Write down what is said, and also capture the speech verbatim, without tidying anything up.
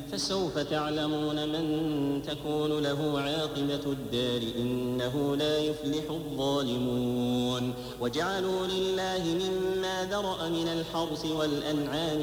فسوف تعلمون من تكون له عاقبة الدار إنه لا يفلح الظالمون. وجعلوا لله مما ذرأ من الحرث والأنعام